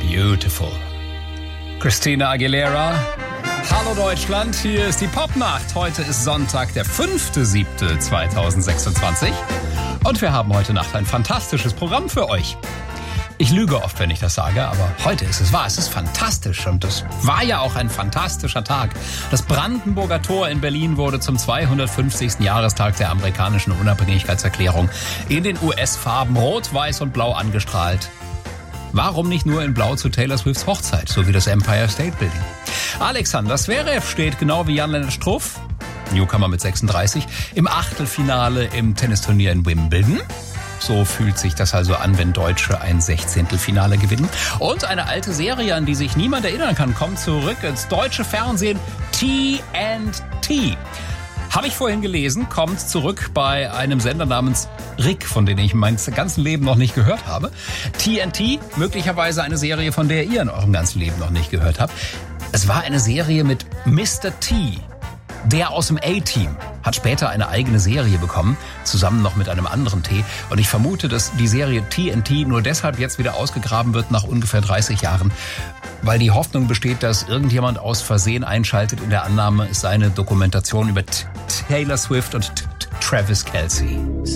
Beautiful. Christina Aguilera. Hallo Deutschland, hier ist die Popnacht. Heute ist Sonntag, der 5.7.2026. Und wir haben heute Nacht ein fantastisches Programm für euch. Ich lüge oft, wenn ich das sage, aber heute ist es wahr. Es ist fantastisch und es war ja auch ein fantastischer Tag. Das Brandenburger Tor in Berlin wurde zum 250. Jahrestag der amerikanischen Unabhängigkeitserklärung in den US-Farben Rot, Weiß und Blau angestrahlt. Warum nicht nur in Blau zu Taylor Swifts Hochzeit, so wie das Empire State Building? Alexander Zverev steht genau wie Jan-Lennart Struff, Newcomer mit 36, im Achtelfinale im Tennisturnier in Wimbledon. So fühlt sich das also an, wenn Deutsche ein Sechzehntelfinale gewinnen. Und eine alte Serie, an die sich niemand erinnern kann, kommt zurück ins deutsche Fernsehen. TNT. Habe ich vorhin gelesen, kommt zurück bei einem Sender namens Rick, von dem ich mein ganzes Leben noch nicht gehört habe. TNT, möglicherweise eine Serie, von der ihr in eurem ganzen Leben noch nicht gehört habt. Es war eine Serie mit Mr. T. Der aus dem A-Team hat später eine eigene Serie bekommen, zusammen noch mit einem anderen T. Und ich vermute, dass die Serie TNT nur deshalb jetzt wieder ausgegraben wird nach ungefähr 30 Jahren, weil die Hoffnung besteht, dass irgendjemand aus Versehen einschaltet in der Annahme, es sei eine Dokumentation über Taylor Swift und Travis Kelce.